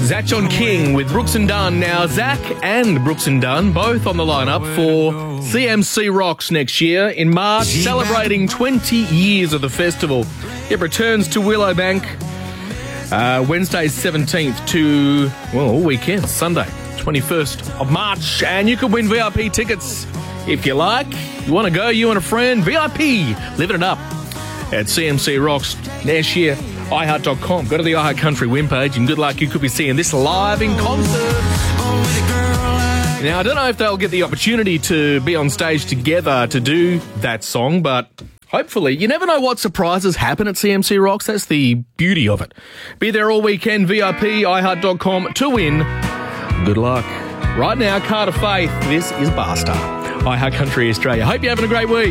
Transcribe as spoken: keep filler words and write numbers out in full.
Zach John King with Brooks and Dunn. Now, Zach and Brooks and Dunn both on the lineup for C M C Rocks next year in March, celebrating twenty years of the festival. It returns to Willowbank uh, Wednesday seventeenth to, well, all weekend, Sunday twenty-first of March. And you could win V I P tickets if you like. You want to go, you and a friend, V I P, living it up at C M C Rocks next year. i heart dot com. Go to the iHeart Country webpage and good luck, you could be seeing this live in concert. Now, I don't know if they'll get the opportunity to be on stage together to do that song, but hopefully. You never know what surprises happen at C M C Rocks. That's the beauty of it. Be there all weekend, V I P, i heart dot com to win. Good luck. Right now, Carter Faith, this is Bar Star. iHeart Country Australia. Hope you're having a great week.